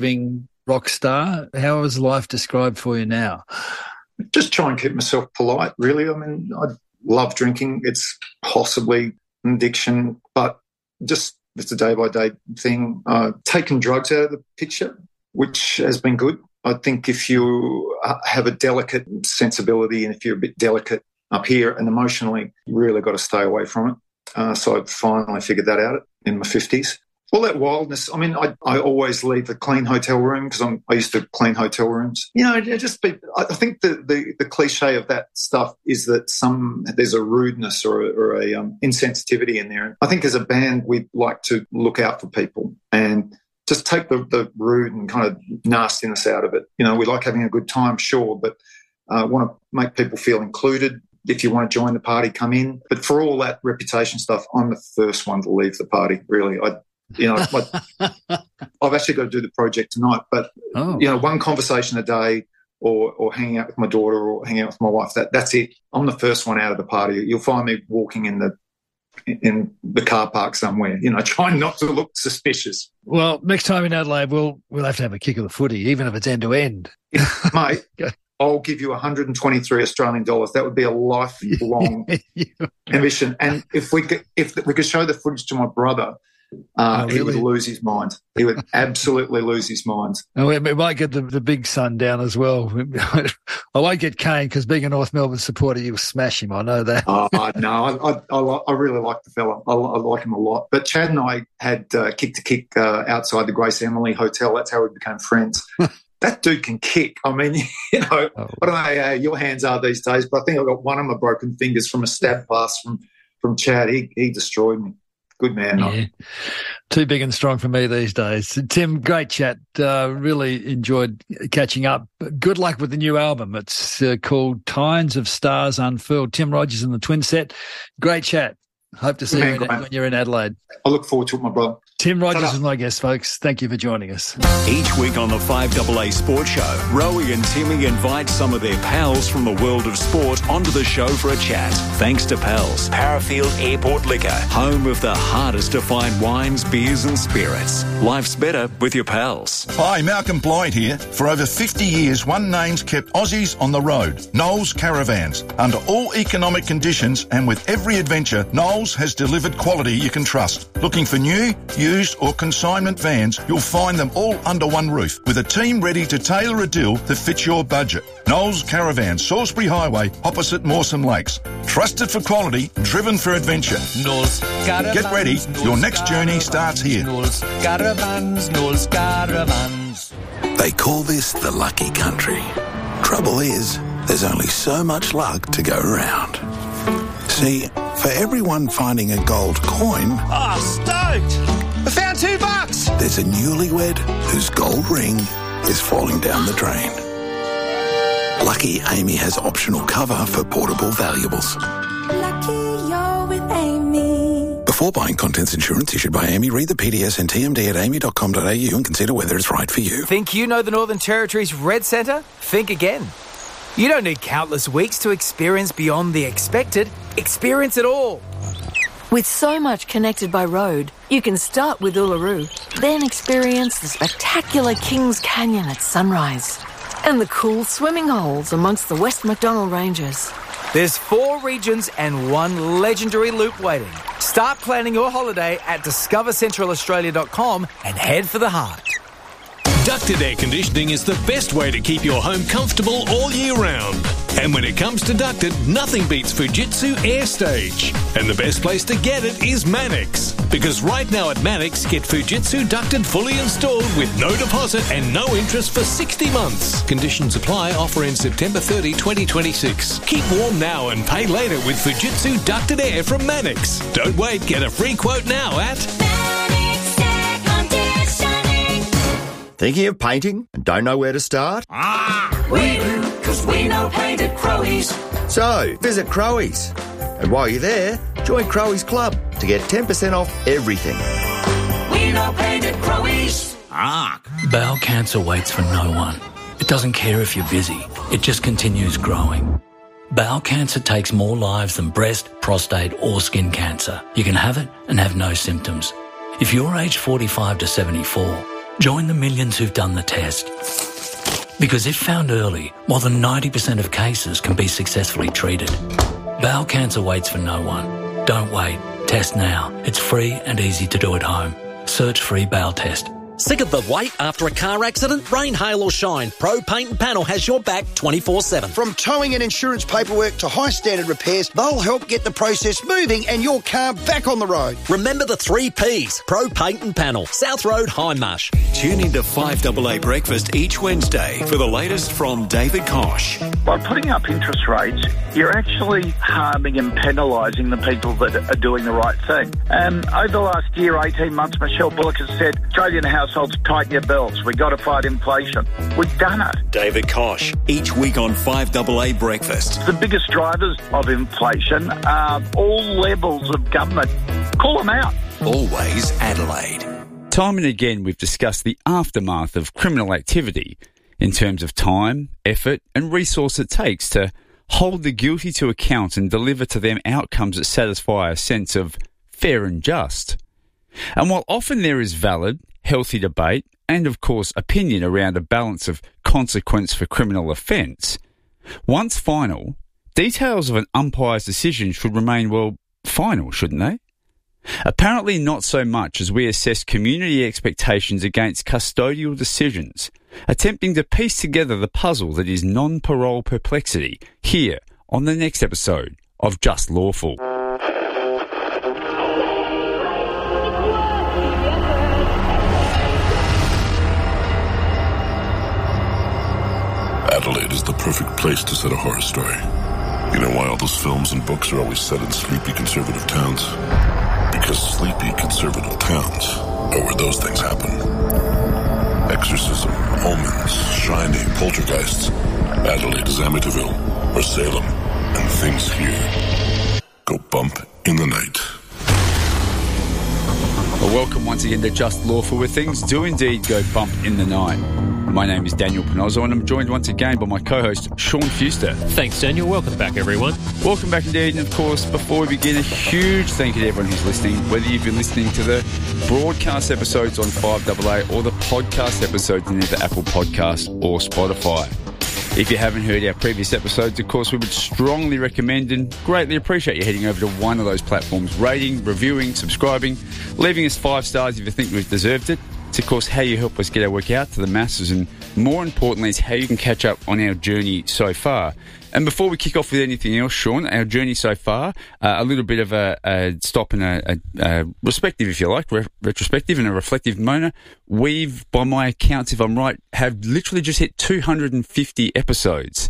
being rock star. How is life described for you now? Just try and keep myself polite, really. I mean, I love drinking. It's possibly an addiction, but just it's a day-by-day thing. Taking drugs out of the picture, which has been good. I think if you have a delicate sensibility and if you're a bit delicate up here and emotionally, you really got to stay away from it. So I finally figured that out in my 50s. All that wildness, I mean, I always leave a clean hotel room because I used to clean hotel rooms. You know, I think the cliche of that stuff is that there's a rudeness or a insensitivity in there. I think as a band, we'd like to look out for people and just take the rude and kind of nastiness out of it. You know, we like having a good time, sure, but want to make people feel included. If you want to join the party, come in. But for all that reputation stuff, I'm the first one to leave the party, really. I've actually got to do the project tonight, but, one conversation a day or hanging out with my daughter or hanging out with my wife, that's it. I'm the first one out of the party. You'll find me walking in the car park somewhere, trying not to look suspicious. Well, next time in Adelaide, we'll have to have a kick of the footy, even if it's end to end. Mate, I'll give you 123 Australian dollars. That would be a lifelong ambition. And if we could show the footage to my brother, really? He would lose his mind. He would absolutely lose his mind. Oh, we might get the big son down as well. I won't get Kane because being a North Melbourne supporter, you'll smash him. I know that. No, I really like the fella. I like him a lot. But Chad and I had kick outside the Grace Emily Hotel. That's how we became friends. That dude can kick. I mean, I don't know how your hands are these days, but I think I got one of my broken fingers from a stab pass from Chad. He destroyed me. Good man. Yeah. Too big and strong for me these days. Tim, great chat. Really enjoyed catching up. Good luck with the new album. It's called Tines of Stars Unfurled. Tim Rogers and the Twin Set. Great chat. Hope to see you when you're in Adelaide. I look forward to it, my brother. Tim Rogers is my guest, folks. Thank you for joining us. Each week on the 5AA Sports Show, Rowie and Timmy invite some of their pals from the world of sport onto the show for a chat. Thanks to Pals, Parafield Airport Liquor, home of the hardest to find wines, beers and spirits. Life's better with your pals. Hi, Malcolm Blythe here. For over 50 years, one name's kept Aussies on the road. Knowles Caravans. Under all economic conditions and with every adventure, Knowles has delivered quality you can trust. Looking for new, used or consignment vans, you'll find them all under one roof with a team ready to tailor a deal that fits your budget. Knowles Caravan, Salisbury Highway, opposite Mawson Lakes. Trusted for quality, driven for adventure. Knowles Caravans. Get ready, your next journey starts here. Knowles Caravans, Knowles Caravans. They call this the lucky country. Trouble is, there's only so much luck to go around. See, for everyone finding a gold coin... Oh, stoked! I found $2! There's a newlywed whose gold ring is falling down the drain. Lucky Amy has optional cover for portable valuables. Lucky you're with Amy. Before buying contents insurance issued by Amy, read the PDS and TMD at amy.com.au and consider whether it's right for you. Think you know the Northern Territory's Red Centre? Think again. You don't need countless weeks to experience beyond the expected. Experience it all. With so much connected by road, you can start with Uluru, then experience the spectacular Kings Canyon at sunrise and the cool swimming holes amongst the West MacDonnell Ranges. There's 4 regions and 1 legendary loop waiting. Start planning your holiday at discovercentralaustralia.com and head for the heart. Ducted air conditioning is the best way to keep your home comfortable all year round. And when it comes to ducted, nothing beats Fujitsu AirStage. And the best place to get it is Manix. Because right now at Manix, get Fujitsu ducted fully installed with no deposit and no interest for 60 months. Conditions apply. Offer in September 30, 2026. Keep warm now and pay later with Fujitsu ducted air from Manix. Don't wait. Get a free quote now at Manix Air Conditioning. Thinking of painting and don't know where to start? We do, because we know paint at Crowies. So, visit Crowies. And while you're there, join Crowies Club to get 10% off everything. We know paint at Crowies. Bowel cancer waits for no one. It doesn't care if you're busy. It just continues growing. Bowel cancer takes more lives than breast, prostate or skin cancer. You can have it and have no symptoms. If you're aged 45 to 74, Join the millions who've done the test. Because if found early, more than 90% of cases can be successfully treated. Bowel cancer waits for no one. Don't wait. Test now. It's free and easy to do at home. Search free bowel test. Sick of the wait after a car accident? Rain, hail or shine, Pro Paint and Panel has your back 24/7. From towing and insurance paperwork to high standard repairs, they'll help get the process moving and your car back on the road. Remember the 3 Ps, Pro Paint and Panel, South Road, Hindmarsh. Tune into 5AA Breakfast each Wednesday for the latest from David Koch. By putting up interest rates, you're actually harming and penalising the people that are doing the right thing. Over the last year, 18 months, Michelle Bullock has said, Australian households, tighten your belts. We've got to fight inflation. We've done it. David Koch, each week on 5AA Breakfast. The biggest drivers of inflation are all levels of government. Call them out. Always Adelaide. Time and again, we've discussed the aftermath of criminal activity in terms of time, effort and resource it takes to hold the guilty to account and deliver to them outcomes that satisfy a sense of fair and just. And while often there is valid, healthy debate and, of course, opinion around a balance of consequence for criminal offence, once final, details of an umpire's decision should remain, well, final, shouldn't they? Apparently not so much as we assess community expectations against custodial decisions, attempting to piece together the puzzle that is non-parole perplexity here on the next episode of Just Lawful. Adelaide is the perfect place to set a horror story. You know why all those films and books are always set in sleepy conservative towns? Because sleepy conservative towns are where those things happen. Exorcism, omens, shining, poltergeists. Adelaide is Amityville or Salem, and things here go bump in the night. Well, welcome once again to Just Lawful, where things do indeed go bump in the night. My name is Daniel Panozzo, and I'm joined once again by my co-host, Sean Fuster. Thanks, Daniel. Welcome back, everyone. Welcome back indeed. And, of course, before we begin, a huge thank you to everyone who's listening, whether you've been listening to the broadcast episodes on 5AA or the podcast episodes in either Apple Podcasts or Spotify. If you haven't heard our previous episodes, of course, we would strongly recommend and greatly appreciate you heading over to one of those platforms, rating, reviewing, subscribing, leaving us 5 stars if you think we've deserved it. It's, of course, how you help us get our work out to the masses, and more importantly, it's how you can catch up on our journey so far. And before we kick off with anything else, Sean, our journey so far, a little bit of a stop and a respective, if you like, retrospective and a reflective moment. We've, by my accounts, if I'm right, have literally just hit 250 episodes.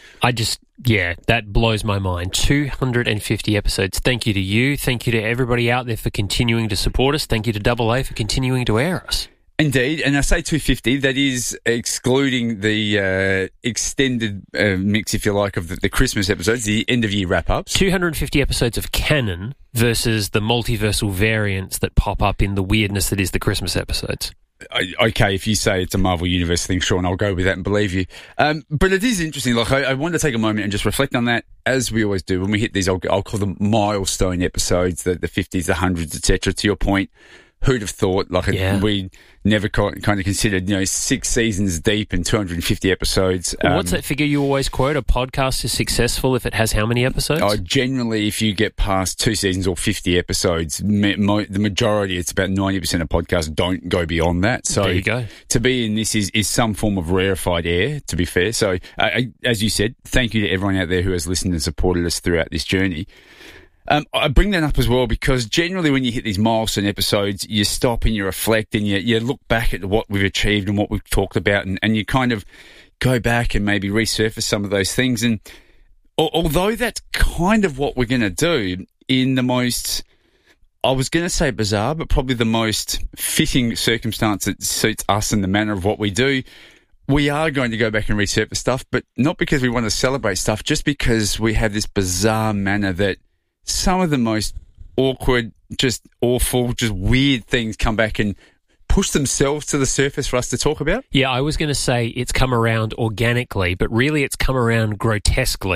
That blows my mind. 250 episodes. Thank you to you. Thank you to everybody out there for continuing to support us. Thank you to AA for continuing to air us. Indeed, and I say 250, that is excluding the extended mix, if you like, of the Christmas episodes, the end-of-year wrap-ups. 250 episodes of canon versus the multiversal variants that pop up in the weirdness that is the Christmas episodes. Okay, if you say it's a Marvel Universe thing, Sean, I'll go with that and believe you. But it is interesting. Like, I wanted to take a moment and just reflect on that, as we always do. When we hit these, I'll call them milestone episodes, the 50s, the 100s, etc. To your point, who'd have thought? We never kind of considered, 6 seasons deep and 250 episodes. What's that figure you always quote? A podcast is successful if it has how many episodes? Generally, if you get past 2 seasons or 50 episodes, the majority, it's about 90% of podcasts don't go beyond that. So there you go. To be in this is some form of rarefied air, to be fair. So, as you said, thank you to everyone out there who has listened and supported us throughout this journey. I bring that up as well because generally when you hit these milestone episodes, you stop and you reflect and you look back at what we've achieved and what we've talked about and you kind of go back and maybe resurface some of those things. And although that's kind of what we're going to do in the most, I was going to say bizarre, but probably the most fitting circumstance that suits us and the manner of what we do, we are going to go back and resurface stuff, but not because we want to celebrate stuff, just because we have this bizarre manner that some of the most awkward, just awful, just weird things come back and push themselves to the surface for us to talk about? Yeah, I was going to say it's come around organically, but really it's come around grotesquely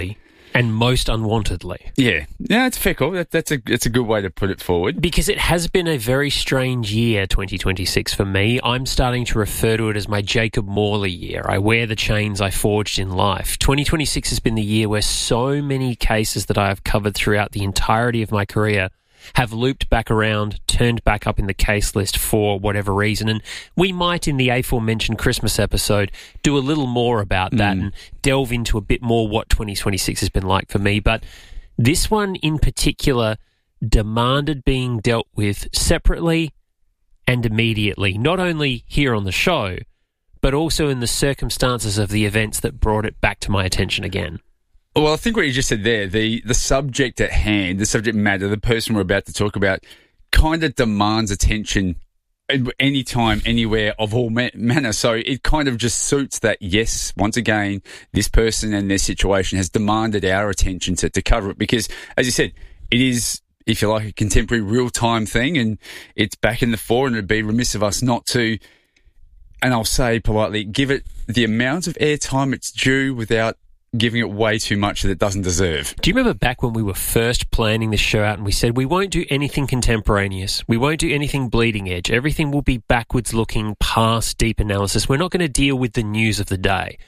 And most unwantedly. Yeah. Yeah, it's fair call. It's a good way to put it forward. Because it has been a very strange year, 2026, for me. I'm starting to refer to it as my Jacob Morley year. I wear the chains I forged in life. 2026 has been the year where so many cases that I have covered throughout the entirety of my career have looped back around, turned back up in the case list for whatever reason. And we might, in the aforementioned Christmas episode, do a little more about that and delve into a bit more what 2026 has been like for me. But this one in particular demanded being dealt with separately and immediately, not only here on the show, but also in the circumstances of the events that brought it back to my attention again. Well, I think what you just said there, the subject at hand, the subject matter, the person we're about to talk about, kind of demands attention anytime, anywhere, of all manner. So it kind of just suits that, yes, once again, this person and their situation has demanded our attention to cover it. Because, as you said, it is, if you like, a contemporary real-time thing, and it's back in the fore, and it'd be remiss of us not to, and I'll say politely, give it the amount of airtime it's due without giving it way too much that it doesn't deserve. Do you remember back when we were first planning this show out and we said we won't do anything contemporaneous, we won't do anything bleeding edge, everything will be backwards looking, past deep analysis, we're not going to deal with the news of the day.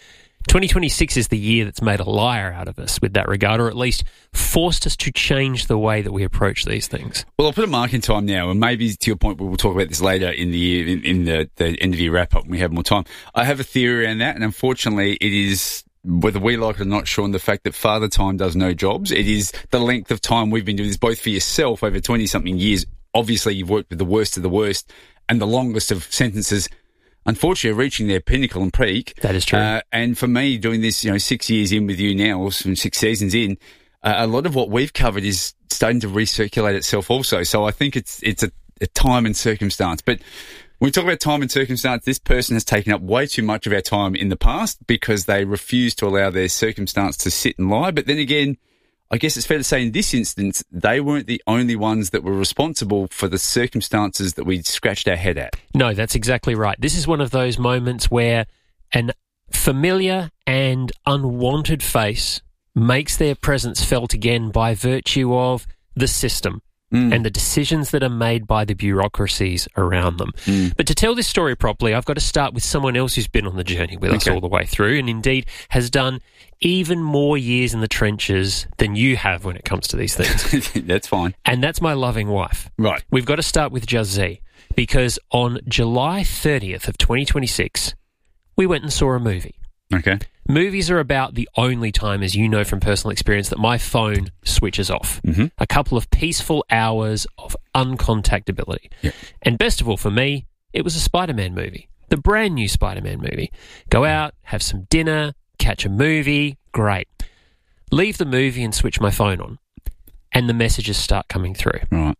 2026 is the year that's made a liar out of us with that regard, or at least forced us to change the way that we approach these things. Well, I'll put a mark in time now, and maybe to your point, we'll talk about this later in the year, in the end of year wrap-up when we have more time. I have a theory around that, and unfortunately it is, whether we like it or not, Sean, the fact that Father Time does no jobs. It is the length of time we've been doing this, both for yourself over 20-something years. Obviously, you've worked with the worst of the worst and the longest of sentences, unfortunately, reaching their pinnacle and peak. That is true. And for me, doing this, 6 years in with you now, or 6 seasons in, a lot of what we've covered is starting to recirculate itself also. So I think it's a time and circumstance. But when we talk about time and circumstance, this person has taken up way too much of our time in the past because they refused to allow their circumstance to sit and lie. But then again, I guess it's fair to say in this instance, they weren't the only ones that were responsible for the circumstances that we scratched our head at. No, that's exactly right. This is one of those moments where an familiar and unwanted face makes their presence felt again by virtue of the system. And the decisions that are made by the bureaucracies around them. But to tell this story properly, I've got to start with someone else who's been on the journey with us all the way through, and indeed has done even more years in the trenches than you have when it comes to these things. That's fine. And that's my loving wife. Right. We've got to start with Jazzy, because on July 30th of 2026, we went and saw a movie. Okay. Movies are about the only time, as you know from personal experience, that my phone switches off. A couple of peaceful hours of uncontactability. Yeah. And best of all for me, it was a Spider-Man movie, the brand new Spider-Man movie. Go out, have some dinner, catch a movie, great. Leave the movie and switch my phone on, and the messages start coming through. Right.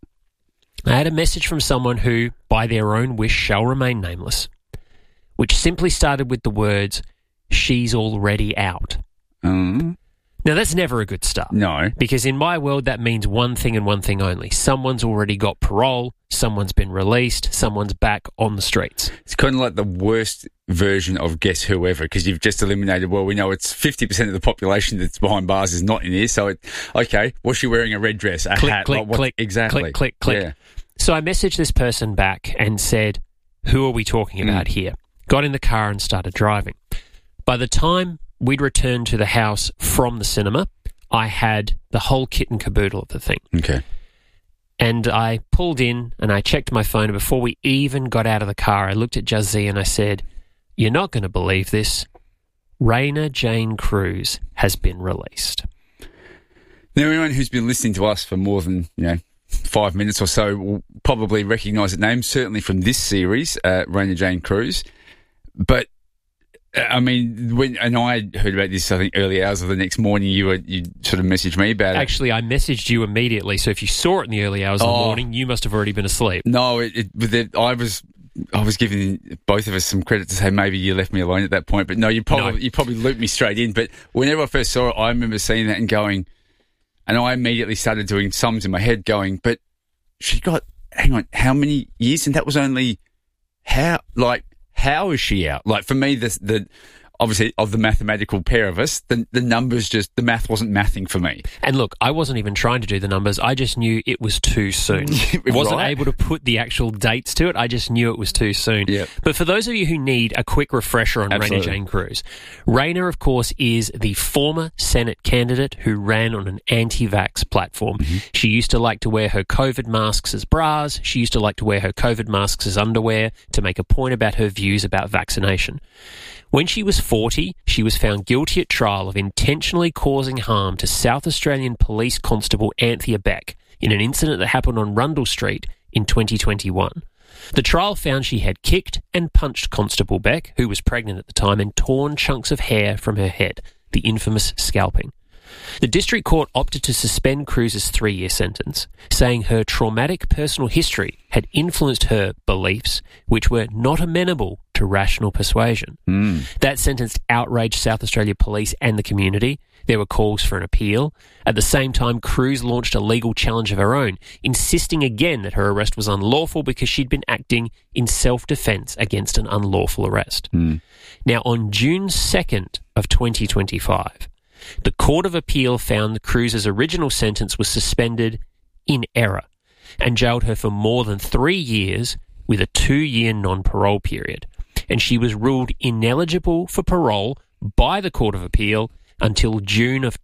I had a message from someone who, by their own wish, shall remain nameless, which simply started with the words, "She's already out." Now, that's never a good start. No. Because in my world, that means one thing and one thing only. Someone's already got parole, someone's been released, someone's back on the streets. It's kind of like the worst version of Guess Whoever, because you've just eliminated, well, we know it's 50% of the population that's behind bars is not in here. So, okay, was she wearing a red dress, a hat? Click, click, exactly. Click, click, click. Yeah. So I messaged this person back and said, who are we talking about here? Got in the car and started driving. By the time we'd returned to the house from the cinema, I had the whole kit and caboodle of the thing. Okay. And I pulled in and I checked my phone. And before we even got out of the car, I looked at Jazzy and I said, "You're not going to believe this. Raina Jane Cruz has been released." Now, anyone who's been listening to us for more than, 5 minutes or so will probably recognise the name, certainly from this series, Raina Jane Cruz. But I mean, when I heard about this, I think early hours of the next morning, you sort of messaged me about it. Actually, I messaged you immediately. So if you saw it in the early hours of the morning, you must have already been asleep. No, I was giving both of us some credit to say maybe you left me alone at that point. But no, you probably looped me straight in. But whenever I first saw it, I remember seeing that and going, and I immediately started doing sums in my head, going, but she got, hang on, how many years? And that was only how is she out? Like, for me, obviously, of the mathematical pair of us, the numbers the math wasn't mathing for me. And look, I wasn't even trying to do the numbers. I just knew it was too soon. Wasn't able to put the actual dates to it. I just knew it was too soon. Yep. But for those of you who need a quick refresher on Raina Jane Cruz, Raina, of course, is the former Senate candidate who ran on an anti-vax platform. Mm-hmm. She used to like to wear her COVID masks as bras. She used to like to wear her COVID masks as underwear to make a point about her views about vaccination. When she was 40, she was found guilty at trial of intentionally causing harm to South Australian Police Constable Anthea Beck in an incident that happened on Rundle Street in 2021. The trial found she had kicked and punched Constable Beck, who was pregnant at the time, and torn chunks of hair from her head, the infamous scalping. The District Court opted to suspend Cruz's 3-year sentence, saying her traumatic personal history had influenced her beliefs, which were not amenable to rational persuasion. That sentence outraged South Australia Police and the community. There were calls for an appeal. At the same time, Cruz launched a legal challenge of her own, insisting again that her arrest was unlawful because she'd been acting in self-defence against an unlawful arrest. Now, on June 2nd of 2025, the Court of Appeal found Cruz's original sentence was suspended in error and jailed her for more than 3 years with a 2-year non-parole period. And she was ruled ineligible for parole by the Court of Appeal until June of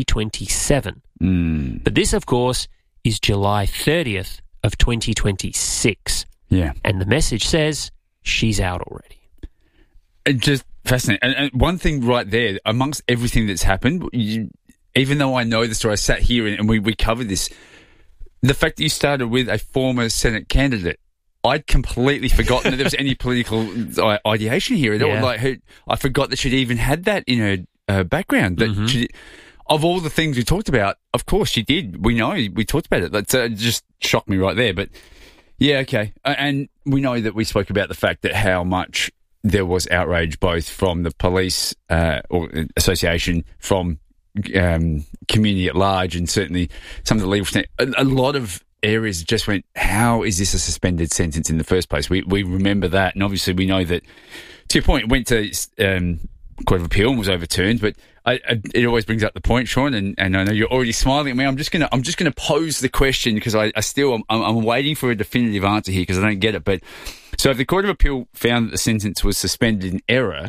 2027. But this, of course, is July 30th of 2026. Yeah. And the message says she's out already. It just fascinating. And one thing right there, amongst everything that's happened, even though I know the story, I sat here and we covered this, the fact that you started with a former Senate candidate, I'd completely forgotten that there was any political ideation here at all. Like, I forgot that she'd even had that in her background. That she, of all the things we talked about, of course she did. We know, we talked about it. That just shocked me right there. But yeah, okay. And we know that we spoke about the fact that how much there was outrage both from the police or association, from community at large, and certainly some of the legal. A lot of areas just went, how is this a suspended sentence in the first place? We remember that, and obviously we know that, to your point, it went to Court of Appeal and was overturned, but it always brings up the point, Sean, and I know you're already smiling at me. I'm just gonna pose the question because I'm waiting for a definitive answer here because I don't get it. But so if the Court of Appeal found that the sentence was suspended in error,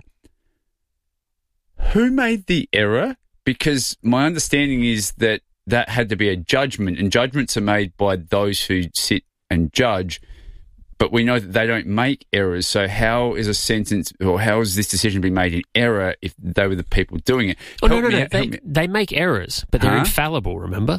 who made the error? Because my understanding is that had to be a judgment, and judgments are made by those who sit and judge, but we know that they don't make errors. So how is a sentence, or how is this decision being made in error if they were the people doing it? Oh, no. They make errors, but they're infallible, remember?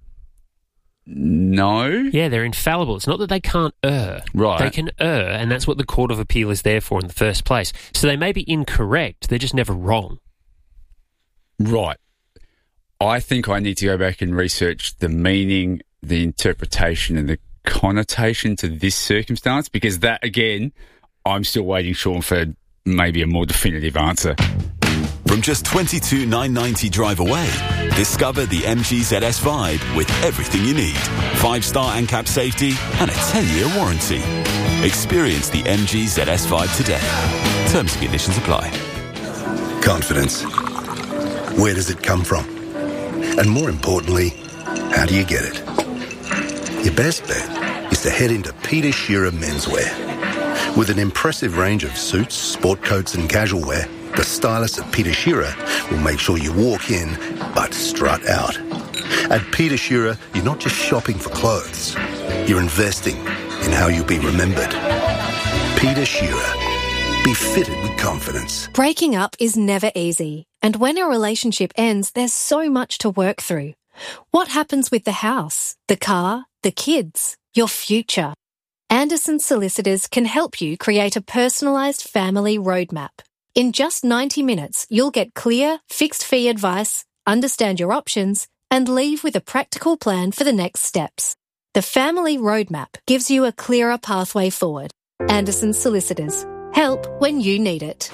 No. Yeah, they're infallible. It's not that they can't err. Right. They can err, and that's what the Court of Appeal is there for in the first place. So they may be incorrect, they're just never wrong. Right. I think I need to go back and research the meaning, the interpretation, and the connotation to this circumstance, because that, again, I'm still waiting, Sean, for maybe a more definitive answer. From just $22,990 drive away, discover the MG ZS Vibe with everything you need. 5-star ANCAP safety and a 10-year warranty. Experience the MG ZS Vibe today. Terms and conditions apply. Confidence. Where does it come from? And more importantly, how do you get it? Your best bet is to head into Peter Shearer Menswear. With an impressive range of suits, sport coats and casual wear, the stylists at Peter Shearer will make sure you walk in, but strut out. At Peter Shearer, you're not just shopping for clothes. You're investing in how you'll be remembered. Peter Shearer. Be fitted with confidence. Breaking up is never easy. And when a relationship ends, there's so much to work through. What happens with the house, the car, the kids, your future? Anderson Solicitors can help you create a personalised family roadmap. In just 90 minutes, you'll get clear, fixed-fee advice, understand your options, and leave with a practical plan for the next steps. The Family Roadmap gives you a clearer pathway forward. Anderson Solicitors. Help when you need it.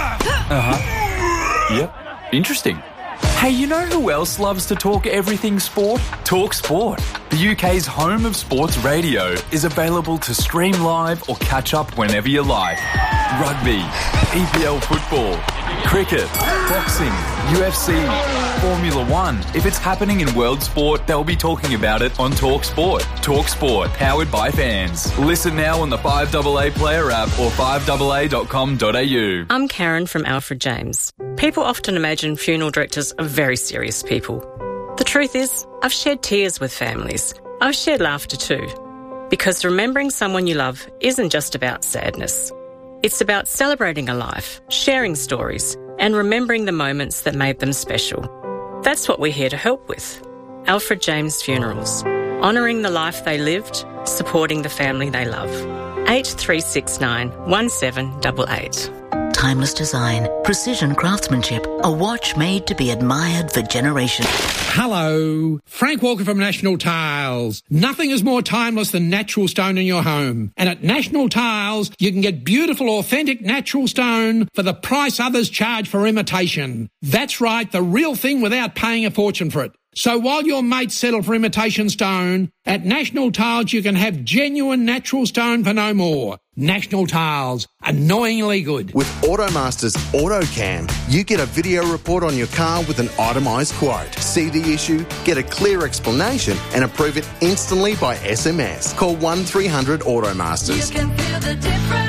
Yep. Interesting. Hey, you know who else loves to talk everything sport? Talk Sport. The UK's home of sports radio is available to stream live or catch up whenever you like. rugby, EPL football, cricket, boxing, UFC, Formula One. If it's happening in world sport, they'll be talking about it on TalkSport. TalkSport, powered by fans. Listen now on the 5AA Player app or 5AA.com.au. I'm Karen from Alfred James. People often imagine funeral directors are very serious people. The truth is, I've shed tears with families. I've shared laughter too. Because remembering someone you love isn't just about sadness. It's about celebrating a life, sharing stories, and remembering the moments that made them special. That's what we're here to help with. Alfred James Funerals. Honouring the life they lived, supporting the family they love. 8369 1788. Timeless design, precision craftsmanship, a watch made to be admired for generations. Hello, Frank Walker from National Tiles. Nothing is more timeless than natural stone in your home. And at National Tiles, you can get beautiful, authentic natural stone for the price others charge for imitation. That's right, the real thing without paying a fortune for it. So while your mates settle for imitation stone, at National Tiles you can have genuine natural stone for no more. National Tiles, annoyingly good. With Automaster's AutoCam, you get a video report on your car with an itemised quote. See the issue, get a clear explanation and approve it instantly by SMS. Call 1300 Automasters. You can feel the difference.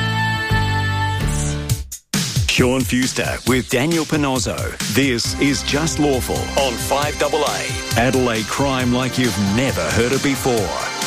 Sean Fuster with Daniel Panozzo. This is Just Lawful on 5AA. Adelaide crime like you've never heard it before.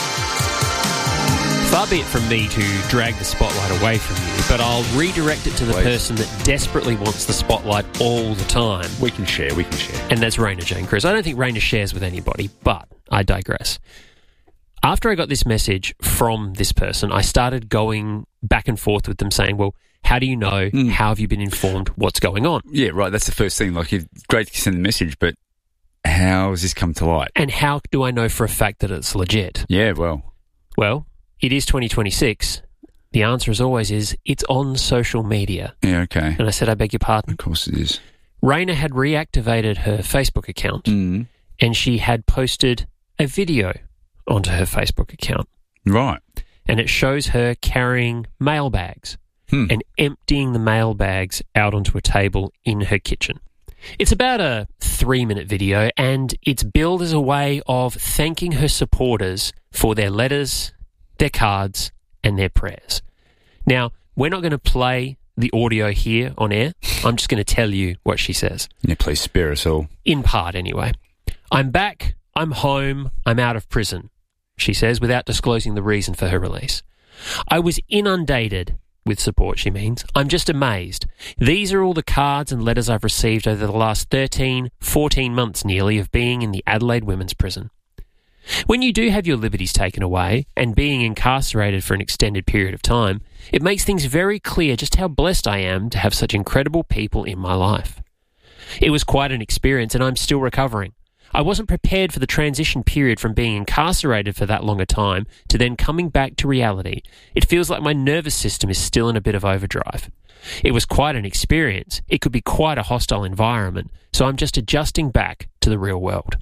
Far be it from me to drag the spotlight away from you, but I'll redirect it to the person that desperately wants the spotlight all the time. We can share. And that's Raina Jane Cruz. I don't think Raina shares with anybody, but I digress. After I got this message from this person, I started going back and forth with them saying, well, how do you know? How have you been informed? What's going on? Yeah, right. That's the first thing. Like, it's great to send the message, but how has this come to light? And how do I know for a fact that it's legit? Yeah, well, it is 2026. The answer as always is it's on social media. Yeah, okay. And I said, I beg your pardon? Of course it is. Raina had reactivated her Facebook account and she had posted a video onto her Facebook account. Right. And it shows her carrying mail bags and emptying the mail bags out onto a table in her kitchen. It's about a 3-minute video and it's billed as a way of thanking her supporters for their letters, their cards and their prayers. Now, we're not going to play the audio here on air. I'm just going to tell you what she says. Yeah, please spare us all. In part, anyway. I'm back, I'm home, I'm out of prison, she says, without disclosing the reason for her release. I was inundated with support, she means. I'm just amazed. These are all the cards and letters I've received over the last 13, 14 months nearly of being in the Adelaide Women's Prison. When you do have your liberties taken away and being incarcerated for an extended period of time, it makes things very clear just how blessed I am to have such incredible people in my life. It was quite an experience and I'm still recovering. I wasn't prepared for the transition period from being incarcerated for that long a time to then coming back to reality. It feels like my nervous system is still in a bit of overdrive. It was quite an experience. It could be quite a hostile environment, so I'm just adjusting back to the real world.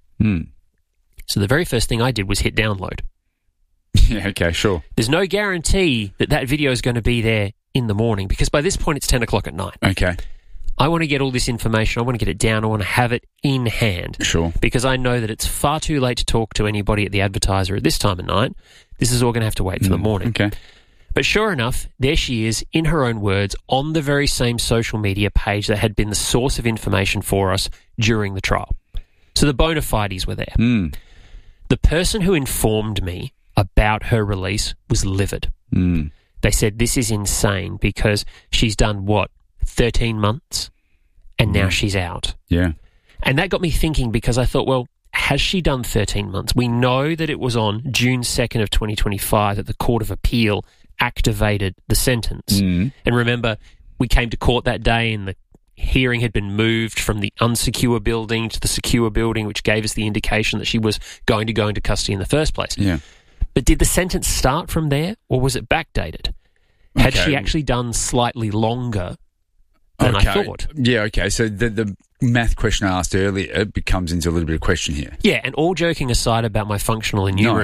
So the very first thing I did was hit download. Yeah, okay, sure. There's no guarantee that that video is going to be there in the morning because by this point it's 10 o'clock at night. Okay. I want to get all this information. I want to get it down. I want to have it in hand. Sure. Because I know that it's far too late to talk to anybody at the Advertiser at this time of night. This is all going to have to wait for the morning. Okay. But sure enough, there she is, in her own words, on the very same social media page that had been the source of information for us during the trial. So the bona fides were there. The person who informed me about her release was livid. They said, this is insane because she's done, 13 months? And now she's out. Yeah. And that got me thinking because I thought, well, has she done 13 months? We know that it was on June 2nd of 2025 that the Court of Appeal activated the sentence. And remember, we came to court that day and the hearing had been moved from the unsecure building to the secure building, which gave us the indication that she was going to go into custody in the first place. Yeah. But did the sentence start from there or was it backdated? Had she actually done slightly longer than I thought? Yeah, okay. So the math question I asked earlier becomes into a little bit of question here. Yeah, and all joking aside about my functional innumeracy,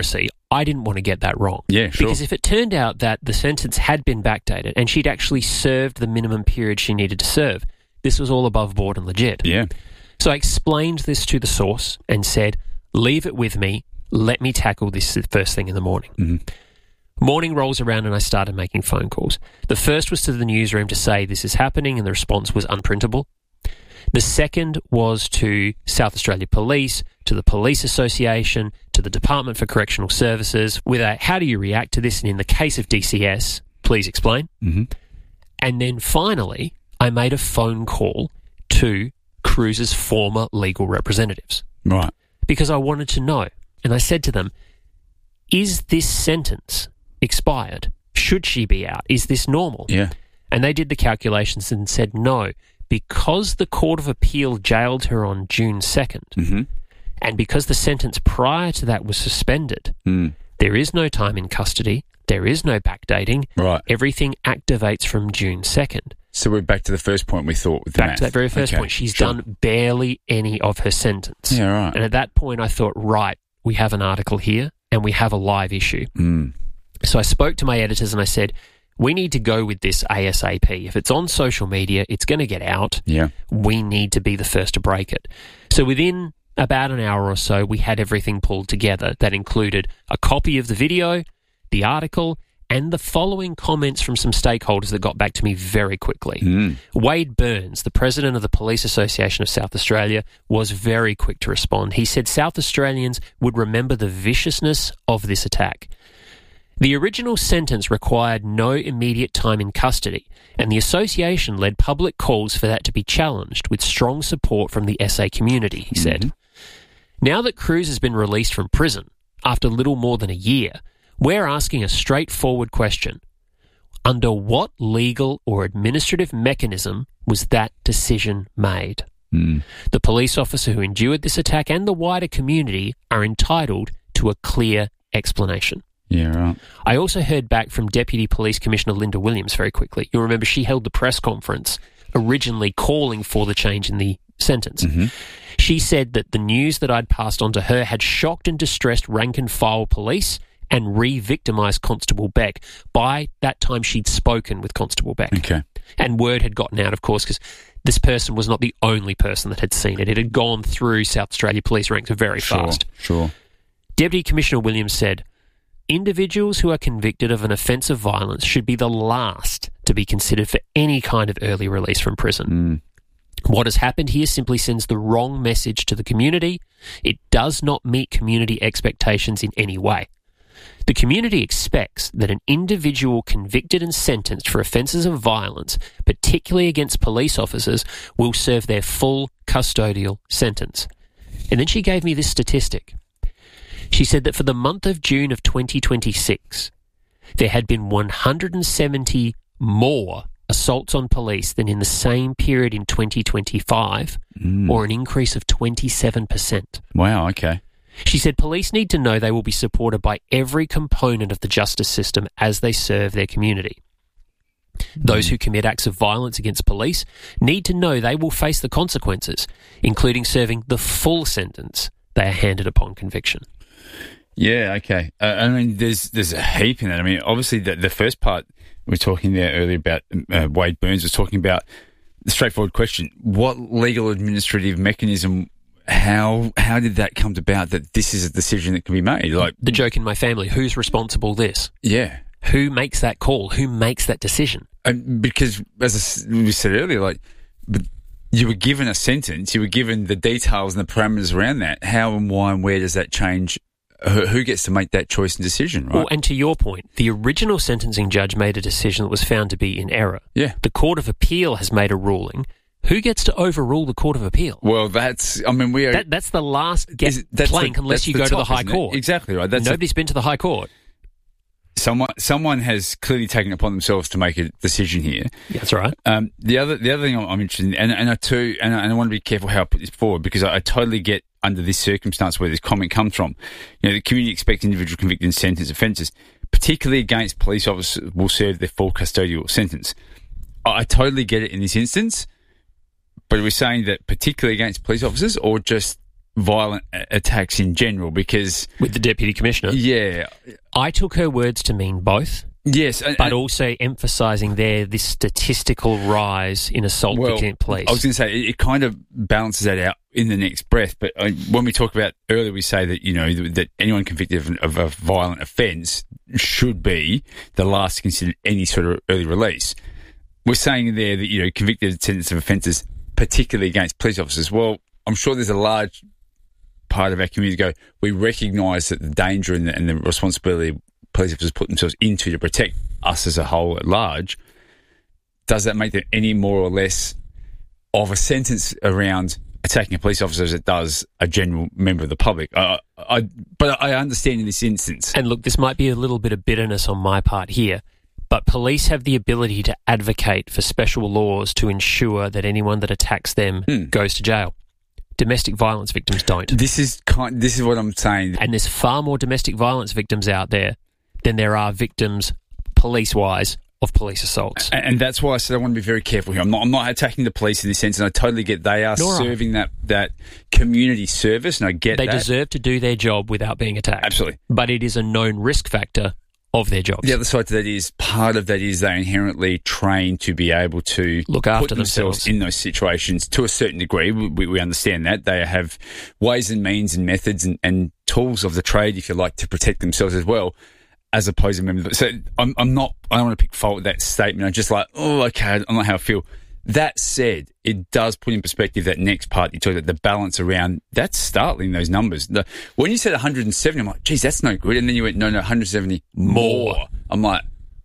I didn't want to get that wrong. Yeah, sure. Because if it turned out that the sentence had been backdated and she'd actually served the minimum period she needed to serve, this was all above board and legit. Yeah. So I explained this to the source and said, leave it with me. Let me tackle this first thing in the morning. Mm-hmm. Morning rolls around and I started making phone calls. The first was to the newsroom to say this is happening, and the response was unprintable. The second was to South Australia Police, to the Police Association, to the Department for Correctional Services, with a how do you react to this? And in the case of DCS, please explain. Mm-hmm. And then finally, I made a phone call to Cruz's former legal representatives. Right. Because I wanted to know. And I said to them, is this sentence expired? Should she be out? Is this normal? Yeah. And they did the calculations and said no. Because the Court of Appeal jailed her on June 2nd, mm-hmm. and because the sentence prior to that was suspended, there is no time in custody, there is no backdating, right. Everything activates from June 2nd. So we're back to the first point we thought with the Back to that very first point. She's done barely any of her sentence. Yeah, right. And at that point I thought, right, we have an article here and we have a live issue. So I spoke to my editors and I said, we need to go with this ASAP. If it's on social media, it's going to get out. Yeah. We need to be the first to break it. So within about an hour or so, we had everything pulled together. That included a copy of the video, the article, and the following comments from some stakeholders that got back to me very quickly. Wade Burns, the president of the Police Association of South Australia, was very quick to respond. He said South Australians would remember the viciousness of this attack. The original sentence required no immediate time in custody, and the association led public calls for that to be challenged with strong support from the SA community, he said. Now that Cruz has been released from prison, after little more than a year, we're asking a straightforward question. Under what legal or administrative mechanism was that decision made? The police officer who endured this attack and the wider community are entitled to a clear explanation. Yeah, right. I also heard back from Deputy Police Commissioner Linda Williams very quickly. You'll remember she held the press conference originally calling for the change in the sentence. She said that the news that I'd passed on to her had shocked and distressed rank-and-file police and re-victimised Constable Beck. By that time, she'd spoken with Constable Beck. Okay. And word had gotten out, of course, because this person was not the only person that had seen it. It had gone through South Australia police ranks very fast. Sure. Deputy Commissioner Williams said, individuals who are convicted of an offence of violence should be the last to be considered for any kind of early release from prison. What has happened here simply sends the wrong message to the community. It does not meet community expectations in any way. The community expects that an individual convicted and sentenced for offences of violence, particularly against police officers, will serve their full custodial sentence. And then she gave me this statistic. She said that for the month of June of 2026, there had been 170 more assaults on police than in the same period in 2025, or an increase of 27%. Wow, okay. She said police need to know they will be supported by every component of the justice system as they serve their community. Those who commit acts of violence against police need to know they will face the consequences, including serving the full sentence they are handed upon conviction. Yeah, okay. I mean, there's a heap in that. I mean, obviously, the first part we were talking there earlier about Wade Burns was talking about the straightforward question: what legal administrative mechanism? How did that come about that this is a decision that can be made? Like the joke in my family: who's responsible? This? Yeah. Who makes that call? Who makes that decision? Because, as we said earlier, like you were given a sentence, you were given the details and the parameters around that. How and why and where does that change? Who gets to make that choice and decision, right? Well, and to your point, the original sentencing judge made a decision that was found to be in error. Yeah. The Court of Appeal has made a ruling. Who gets to overrule the Court of Appeal? Well, that's the last plank unless you go to the High Court. Exactly right. Nobody's been to the High Court. Someone has clearly taken it upon themselves to make a decision here. That's right. The other thing I'm interested in, and I want to be careful how I put this forward, because I totally get under this circumstance where this comment comes from. You know, the community expects individual convicted and sentenced offences, particularly against police officers, will serve their full custodial sentence. I totally get it in this instance, but we're saying that particularly against police officers, or just violent attacks in general, because... With the Deputy Commissioner? Yeah. I took her words to mean both. Yes. But also emphasising this statistical rise in assault against police. I was going to say, it kind of balances that out in the next breath, but when we talk about earlier, we say that, that anyone convicted of a violent offence should be the last to consider any sort of early release. We're saying there that, convicted sentenced of offences, particularly against police officers. Well, I'm sure there's a large part of our community go, we recognise that the danger and the responsibility police officers put themselves into to protect us as a whole at large. Does that make them any more or less of a sentence around attacking a police officer as it does a general member of the public? But I understand in this instance. And look, this might be a little bit of bitterness on my part here, but police have the ability to advocate for special laws to ensure that anyone that attacks them goes to jail. Domestic violence victims don't. This is what I'm saying. And there's far more domestic violence victims out there than there are victims, police-wise, of police assaults. And that's why I said I want to be very careful here. I'm not attacking the police in this sense, and I totally get they are serving that community service, and I get they deserve to do their job without being attacked. Absolutely. But it is a known risk factor of their jobs. The other side to that is, part of that is they're inherently trained to be able to look after themselves in those situations to a certain degree. We understand that. They have ways and means and methods and tools of the trade, if you like, to protect themselves as well, as opposed to members. So I don't want to pick fault with that statement. I'm just like, okay, I don't know how I feel. That said, it does put in perspective that next part you talked about, the balance around, that's startling, those numbers. When you said 170, I'm like, geez, that's no good. And then you went, no, 170 more. I'm like,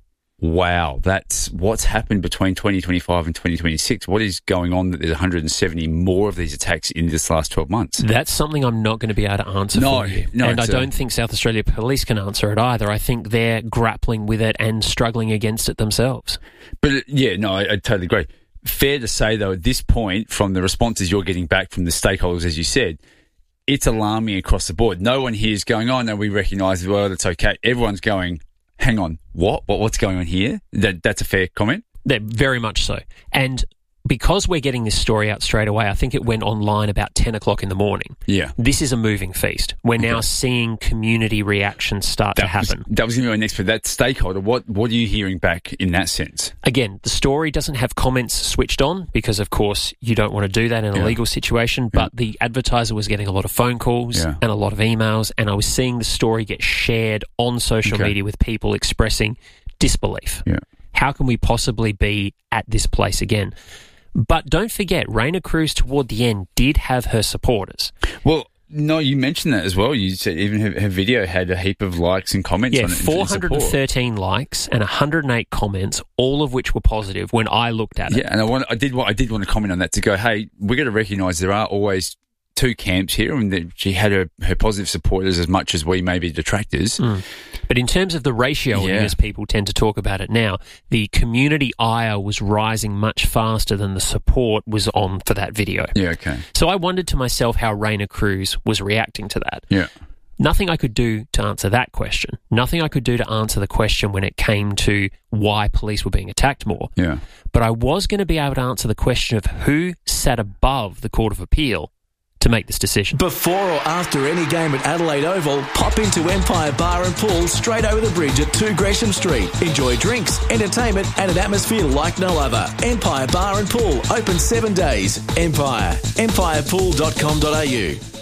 wow, that's what's happened between 2025 and 2026. What is going on that there's 170 more of these attacks in this last 12 months? That's something I'm not going to be able to answer for you. And I don't think South Australia Police can answer it either. I think they're grappling with it and struggling against it themselves. But I totally agree. Fair to say, though, at this point, from the responses you're getting back from the stakeholders, as you said, it's alarming across the board. No one here is going, oh, no, we recognise, well, that's okay. Everyone's going, hang on, what's going on here? That's a fair comment? Very much so. And because we're getting this story out straight away, I think it went online about 10 o'clock in the morning. Yeah. This is a moving feast. We're now seeing community reactions start to happen. That was going to be my next, but that stakeholder, what are you hearing back in that sense? Again, the story doesn't have comments switched on because, of course, you don't want to do that in a legal situation, but the advertiser was getting a lot of phone calls and a lot of emails, and I was seeing the story get shared on social media with people expressing disbelief. Yeah. How can we possibly be at this place again? But don't forget, Raina Cruz toward the end did have her supporters. Well, no, you mentioned that as well. You said even her video had a heap of likes and comments on it. 413 likes and 108 comments, all of which were positive when I looked at it. Yeah, and I did want to comment on that to go, hey, we've got to recognise there are always two camps here, and that she had her positive supporters as much as we may be detractors. But in terms of the ratio, as people tend to talk about it now, the community ire was rising much faster than the support was on for that video. Yeah, okay. So I wondered to myself how Raina Cruz was reacting to that. Yeah. Nothing I could do to answer that question. Nothing I could do to answer the question when it came to why police were being attacked more. Yeah. But I was going to be able to answer the question of who sat above the Court of Appeal to make this decision. Before or after any game at Adelaide Oval, pop into Empire Bar and Pool straight over the bridge at 2 Gresham Street. Enjoy drinks, entertainment and an atmosphere like no other. Empire Bar and Pool, open 7 days. Empire. empirepool.com.au.